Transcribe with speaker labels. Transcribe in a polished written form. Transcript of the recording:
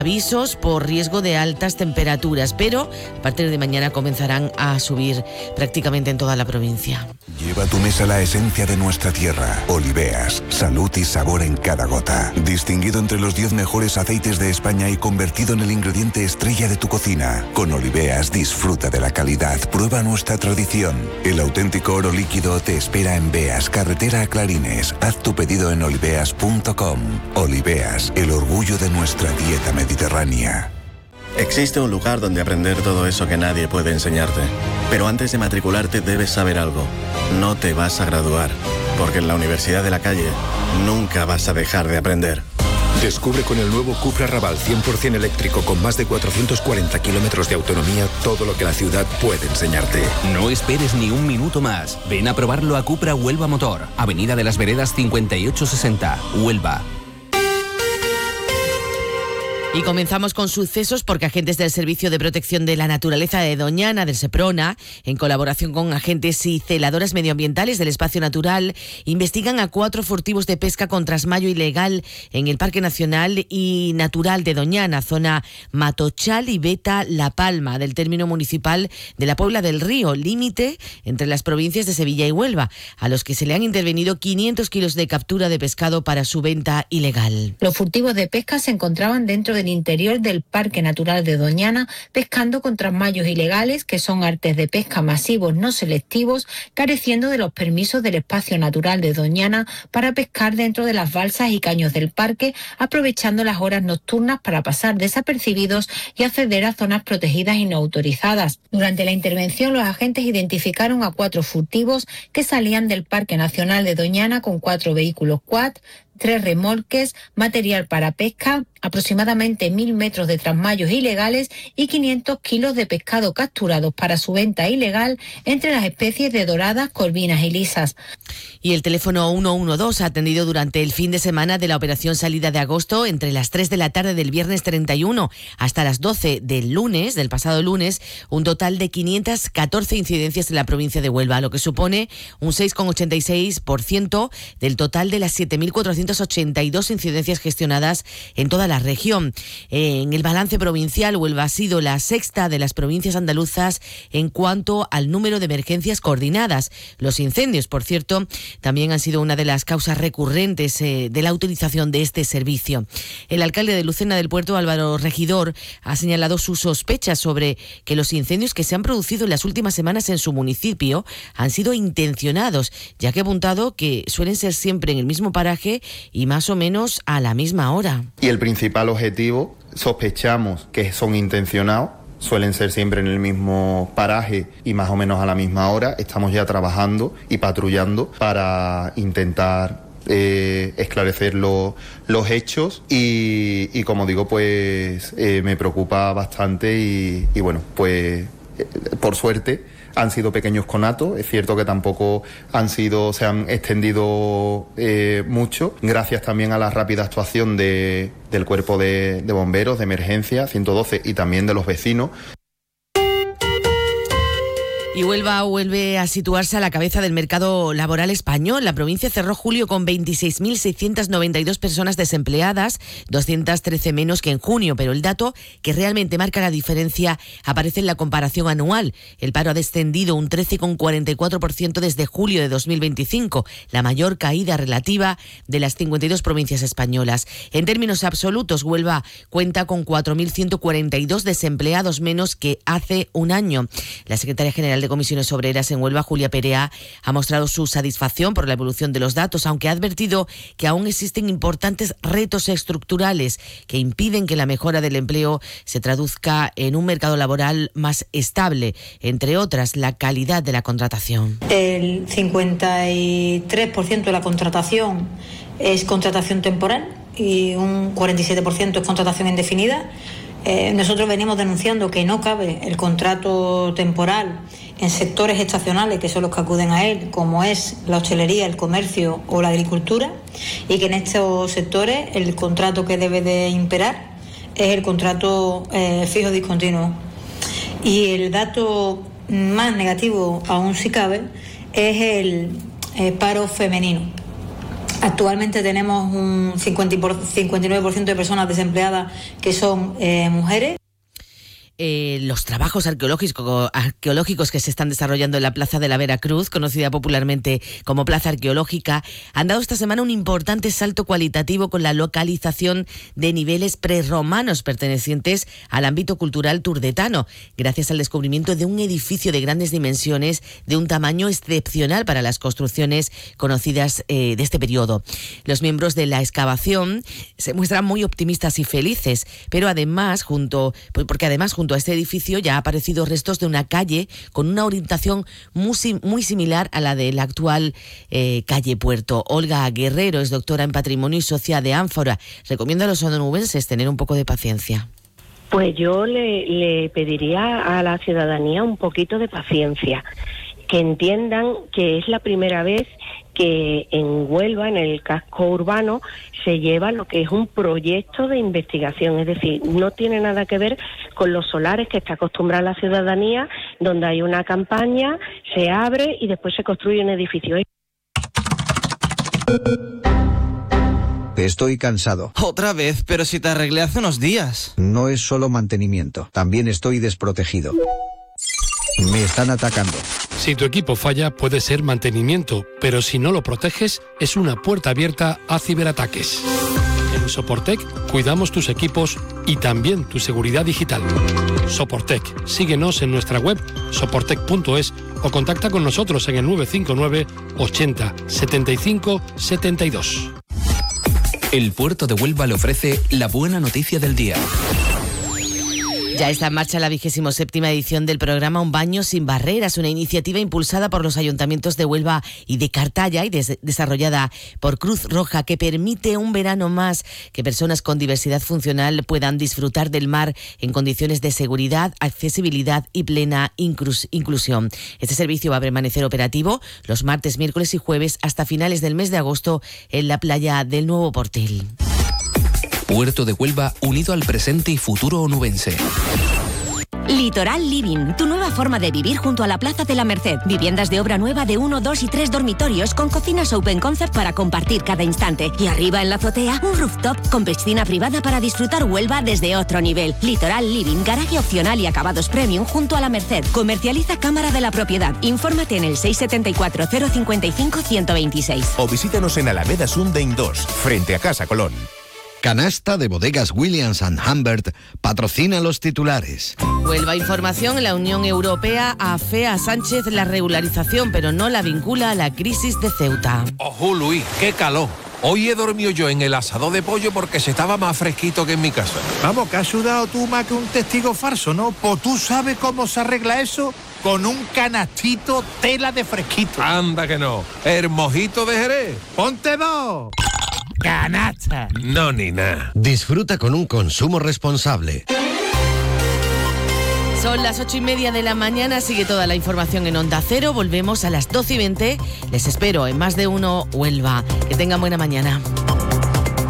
Speaker 1: Avisos por riesgo de altas temperaturas, pero a partir de mañana comenzarán a subir prácticamente en toda la provincia.
Speaker 2: Lleva a tu mesa la esencia de nuestra tierra. Oliveas, salud y sabor en cada gota. Distinguido entre los 10 mejores aceites de España y convertido en el ingrediente estrella de tu cocina. Con Oliveas disfruta de la calidad, prueba nuestra tradición. El auténtico oro líquido te espera en Beas, carretera a Clarines. Haz tu pedido en oliveas.com. Oliveas, el orgullo de nuestra dieta mediterránea.
Speaker 3: Existe un lugar donde aprender todo eso que nadie puede enseñarte. Pero antes de matricularte debes saber algo. No te vas a graduar, porque en la Universidad de la Calle nunca vas a dejar de aprender.
Speaker 4: Descubre con el nuevo Cupra Raval 100% eléctrico con más de 440 kilómetros de autonomía todo lo que la ciudad puede enseñarte.
Speaker 5: No esperes ni un minuto más. Ven a probarlo a Cupra Huelva Motor, Avenida de las Veredas 5860, Huelva.
Speaker 1: Y comenzamos con sucesos porque agentes del Servicio de Protección de la Naturaleza de Doñana, del Seprona, en colaboración con agentes y celadoras medioambientales del espacio natural, investigan a 4 furtivos de pesca con trasmayo ilegal en el Parque Nacional y Natural de Doñana, zona Matochal y Beta La Palma, del término municipal de la Puebla del Río, límite entre las provincias de Sevilla y Huelva, a los que se le han intervenido 500 kilos de captura de pescado para su venta ilegal.
Speaker 6: Los furtivos de pesca se encontraban dentro del interior del Parque Natural de Doñana, pescando con trasmayos ilegales, que son artes de pesca masivos no selectivos, careciendo de los permisos del espacio natural de Doñana para pescar dentro de las balsas y caños del parque, aprovechando las horas nocturnas para pasar desapercibidos y acceder a zonas protegidas y no autorizadas. Durante la intervención, los agentes identificaron a 4 furtivos que salían del Parque Nacional de Doñana con 4 vehículos quad, 3 remolques, material para pesca, aproximadamente 1.000 metros de trasmayos ilegales y 500 kilos de pescado capturados para su venta ilegal entre las especies de doradas, corvinas y lisas.
Speaker 1: Y el teléfono 112 ha atendido durante el fin de semana de la operación salida de agosto entre las 3 de la tarde del viernes 31 hasta las 12 del lunes, del pasado lunes, un total de 514 incidencias en la provincia de Huelva, lo que supone un 6,86% del total de las 7.482 incidencias gestionadas en toda la región. En el balance provincial, Huelva ha sido la 6ª de las provincias andaluzas en cuanto al número de emergencias coordinadas. Los incendios, por cierto, también han sido una de las causas recurrentes de la utilización de este servicio. El alcalde de Lucena del Puerto, Álvaro Regidor, ha señalado sus sospechas sobre que los incendios que se han producido en las últimas semanas en su municipio han sido intencionados, ya que ha apuntado que suelen ser siempre en el mismo paraje y más o menos a la misma hora.
Speaker 7: Y el principal objetivo, sospechamos que son intencionados, suelen ser siempre en el mismo paraje y más o menos a la misma hora. Estamos ya trabajando y patrullando para intentar esclarecer los hechos y como digo, pues me preocupa bastante y bueno, pues por suerte han sido pequeños conatos. Es cierto que tampoco se han extendido mucho, gracias también a la rápida actuación del cuerpo de bomberos de emergencia 112 y también de los vecinos.
Speaker 1: Y Huelva vuelve a situarse a la cabeza del mercado laboral español. La provincia cerró julio con 26.692 personas desempleadas, 213 menos que en junio, pero el dato que realmente marca la diferencia aparece en la comparación anual. El paro ha descendido un 13,44% desde julio de 2025, la mayor caída relativa de las 52 provincias españolas. En términos absolutos, Huelva cuenta con 4.142 desempleados menos que hace un año. La secretaria general de Comisiones Obreras en Huelva, Julia Perea, ha mostrado su satisfacción por la evolución de los datos, aunque ha advertido que aún existen importantes retos estructurales que impiden que la mejora del empleo se traduzca en un mercado laboral más estable, entre otras, la calidad de la contratación.
Speaker 8: El 53% de la contratación es contratación temporal y un 47% es contratación indefinida. Nosotros venimos denunciando que no cabe el contrato temporal en sectores estacionales, que son los que acuden a él, como es la hostelería, el comercio o la agricultura, y que en estos sectores el contrato que debe de imperar es el contrato fijo discontinuo. Y el dato más negativo, aún si cabe, es el paro femenino. Actualmente tenemos un 59% de personas desempleadas que son mujeres.
Speaker 1: Los trabajos arqueológicos que se están desarrollando en la Plaza de la Veracruz, conocida popularmente como Plaza Arqueológica, han dado esta semana un importante salto cualitativo con la localización de niveles prerromanos pertenecientes al ámbito cultural turdetano, gracias al descubrimiento de un edificio de grandes dimensiones de un tamaño excepcional para las construcciones conocidas de este periodo. Los miembros de la excavación se muestran muy optimistas y felices, pero además, junto a este edificio ya ha aparecido restos de una calle con una orientación muy similar a la de la actual calle Puerto. Olga Guerrero es doctora en Patrimonio y socia de Ánfora. Recomienda a los onubenses tener un poco de paciencia.
Speaker 9: Pues yo le pediría a la ciudadanía un poquito de paciencia, que entiendan que es la primera vez que en Huelva, en el casco urbano, se lleva lo que es un proyecto de investigación, es decir, no tiene nada que ver con los solares que está acostumbrada la ciudadanía, donde hay una campaña, se abre y después se construye un edificio.
Speaker 10: Estoy cansado.
Speaker 11: Otra vez, pero si te arreglé hace unos días.
Speaker 10: No es solo mantenimiento, también estoy desprotegido. Me están atacando.
Speaker 12: Si tu equipo falla, puede ser mantenimiento, pero si no lo proteges, es una puerta abierta a ciberataques. En Soportec cuidamos tus equipos y también tu seguridad digital. Soportec, síguenos en nuestra web soportec.es o contacta con nosotros en el 959 80 75 72.
Speaker 5: El Puerto de Huelva le ofrece la buena noticia del día.
Speaker 1: Ya está en marcha la 27ª edición del programa Un Baño Sin Barreras, una iniciativa impulsada por los ayuntamientos de Huelva y de Cartaya y desarrollada por Cruz Roja, que permite un verano más que personas con diversidad funcional puedan disfrutar del mar en condiciones de seguridad, accesibilidad y plena inclusión. Este servicio va a permanecer operativo los martes, miércoles y jueves hasta finales del mes de agosto en la playa del Nuevo Portel.
Speaker 5: Puerto de Huelva, unido al presente y futuro onubense.
Speaker 13: Litoral Living, tu nueva forma de vivir junto a la Plaza de la Merced. Viviendas de obra nueva de 1, 2 y 3 dormitorios con cocinas open concept para compartir cada instante. Y arriba en la azotea, un rooftop con piscina privada para disfrutar Huelva desde otro nivel. Litoral Living, garaje opcional y acabados premium junto a la Merced. Comercializa Cámara de la Propiedad. Infórmate en el 674 055 126.
Speaker 14: O visítanos en Alameda Sundain 2, frente a Casa Colón.
Speaker 15: Canasta de Bodegas Williams & Humbert patrocina los titulares.
Speaker 1: Huelva Información, la Unión Europea afea a Sánchez la regularización, pero no la vincula a la crisis de Ceuta.
Speaker 16: Ojo, Luis, qué calor. Hoy he dormido yo en el asador de pollo porque se estaba más fresquito que en mi casa.
Speaker 17: Vamos, que has sudado tú más que un testigo falso, ¿no? Pues tú sabes cómo se arregla eso con un canastito tela de fresquito.
Speaker 16: Anda que no. El mojito de Jerez.
Speaker 17: ¡Ponte dos! ¡Canasta!
Speaker 16: No, ni nada.
Speaker 15: Disfruta con un consumo responsable.
Speaker 1: Son las 8:30 de la mañana, sigue toda la información en Onda Cero. Volvemos a las 12:20. Les espero en Más de Uno Huelva. Que tengan buena mañana.